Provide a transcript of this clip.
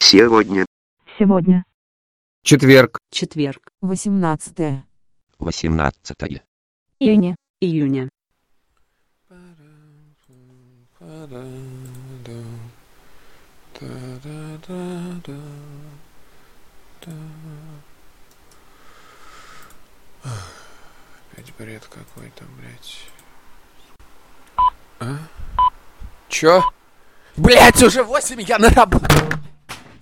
Сегодня. Сегодня. Четверг. Четверг. 18. 18. Июня. Опять бред какой-то, блядь. А? Чё? Блядь, уже 8, я на работу.